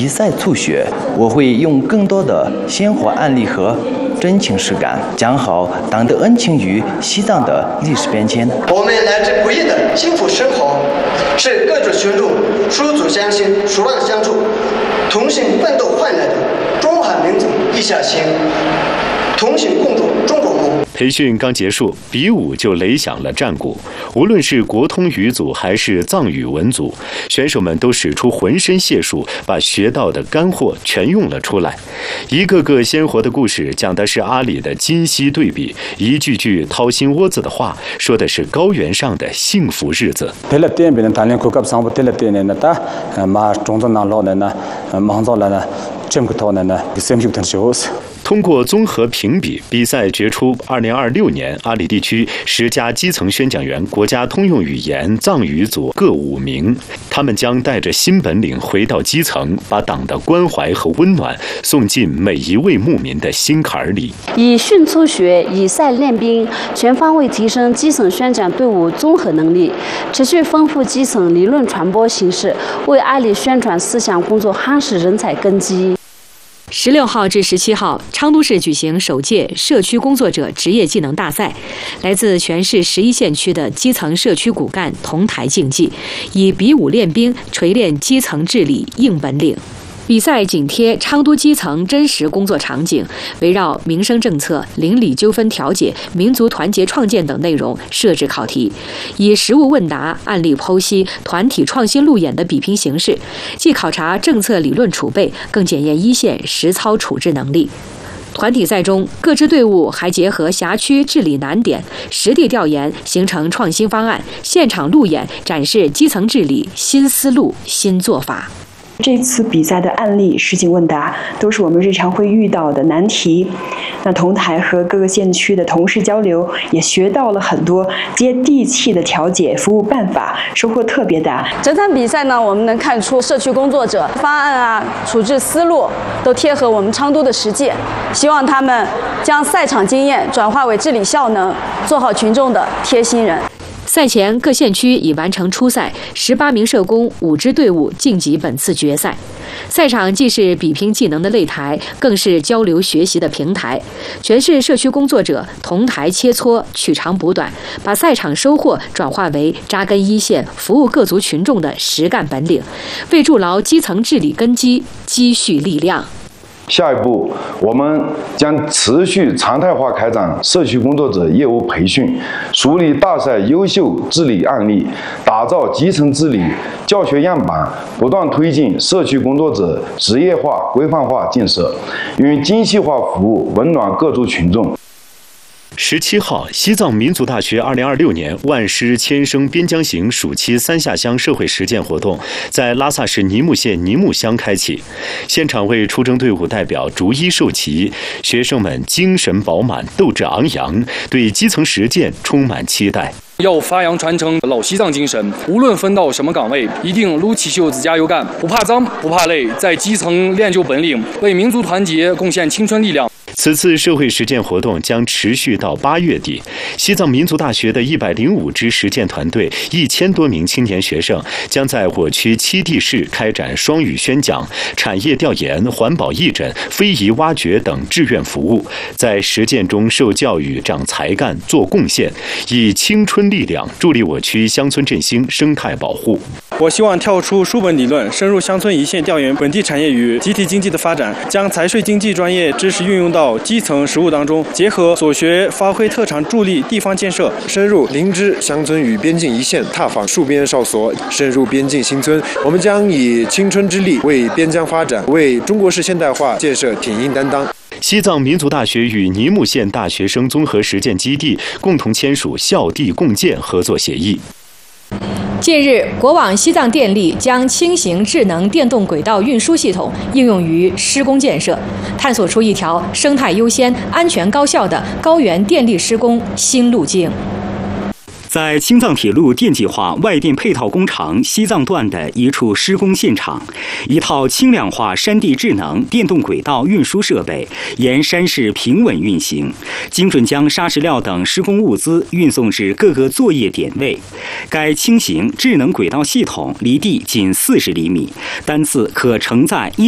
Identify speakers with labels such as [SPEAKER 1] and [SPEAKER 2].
[SPEAKER 1] 赛初学，我会用更多的鲜活案例和真情实感，讲好党的恩情与西藏的历史变迁。
[SPEAKER 2] 我们来自不易的幸福生活，是各族群众手足相亲、守望相助、同心奋斗换来的中华民族一家亲，同心共筑中国梦。
[SPEAKER 3] 培训刚结束，比武就擂响了战鼓。无论是国通语组还是藏语文组，选手们都使出浑身解数，把学到的干货全用了出来。一个个鲜活的故事，讲的是阿里的今昔对比；一句句掏心窝子的话，说的是高原上的幸福日子。通过综合评比，比赛决出2026年阿里地区10家基层宣讲员国家通用语言藏语组各5名，他们将带着新本领回到基层，把党的关怀和温暖送进每一位牧民的心坎里。
[SPEAKER 4] 以训初学，以赛练兵，全方位提升基层宣讲队伍综合能力，持续丰富基层理论传播形式，为阿里宣传思想工作夯实人才根基。
[SPEAKER 5] 16号至17号，昌都市举行首届社区工作者职业技能大赛，来自全市11县区的基层社区骨干同台竞技，以比武练兵，锤炼基层治理硬本领。比赛紧贴昌都基层真实工作场景，围绕民生政策、邻里纠纷调解、民族团结创建等内容设置考题，以实务问答、案例剖析、团体创新路演的比拼形式，既考察政策理论储备，更检验一线实操处置能力。团体赛中，各支队伍还结合辖区治理难点、实地调研，形成创新方案，现场路演展示基层治理新思路、新做法。
[SPEAKER 6] 这次比赛的案例实景问答都是我们日常会遇到的难题，那同台和各个县区的同事交流，也学到了很多接地气的调解服务办法，收获特别大。
[SPEAKER 7] 整场比赛呢，我们能看出社区工作者方案啊、处置思路都贴合我们昌都的实践，希望他们将赛场经验转化为治理效能，做好群众的贴心人。
[SPEAKER 5] 赛前，各县区已完成初赛，18名社工5支队伍晋级本次决赛。赛场既是比拼技能的擂台，更是交流学习的平台。全市社区工作者同台切磋，取长补短，把赛场收获转化为扎根一线、服务各族群众的实干本领，为筑牢基层治理根基积蓄力量。
[SPEAKER 8] 下一步，我们将持续常态化开展社区工作者业务培训，树立大赛优秀治理案例，打造基层治理教学样板，不断推进社区工作者职业化、规范化建设，用精细化服务温暖各族群众。
[SPEAKER 3] 17号，西藏民族大学2026年万师千声边疆行暑期3下乡社会实践活动在拉萨市尼木县尼木乡开启，现场为出征队伍代表逐一授旗，学生们精神饱满，斗志昂扬，对基层实践充满期待。
[SPEAKER 9] 要发扬传承老西藏精神，无论分到什么岗位，一定撸起袖子加油干，不怕脏，不怕累，在基层练就本领，为民族团结贡献青春力量。
[SPEAKER 3] 此次社会实践活动将持续到8月底。西藏民族大学的105支实践团队，1000多名青年学生将在我区7地市开展双语宣讲、产业调研、环保义诊、非遗挖掘等志愿服务，在实践中受教育、长才干、做贡献，以青春力量助力我区乡村振兴、生态保护。
[SPEAKER 10] 我希望跳出书本理论，深入乡村一线调研本地产业与集体经济的发展，将财税经济专业知识运用到基层实务当中，结合所学发挥特长，助力地方建设，
[SPEAKER 11] 深入林芝乡村与边境一线，踏访戍边哨所，深入边境新村。我们将以青春之力为边疆发展、为中国式现代化建设挺硬担当。
[SPEAKER 3] 西藏民族大学与尼木县大学生综合实践基地共同签署校地共建合作协议。
[SPEAKER 5] 近日，国网西藏电力将轻型智能电动轨道运输系统应用于施工建设，探索出一条生态优先、安全高效的高原电力施工新路径。
[SPEAKER 12] 在青藏铁路电气化外电配套工程西藏段的一处施工现场，一套轻量化山地智能电动轨道运输设备沿山势平稳运行，精准将砂石料等施工物资运送至各个作业点位。该轻型智能轨道系统离地仅40厘米，单次可承载